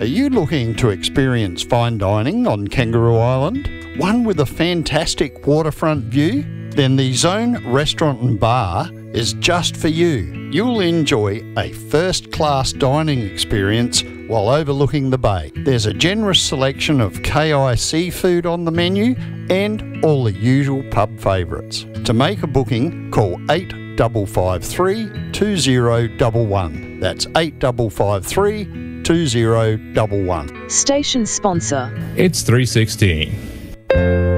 Are you looking to experience fine dining on Kangaroo Island? One with a fantastic waterfront view? Then the Zone Restaurant and Bar is just for you. You'll enjoy a first-class dining experience while overlooking the bay. There's a generous selection of KI seafood on the menu and all the usual pub favourites. To make a booking, call 8553 2011. That's 8553 2011. Station sponsor. It's 316.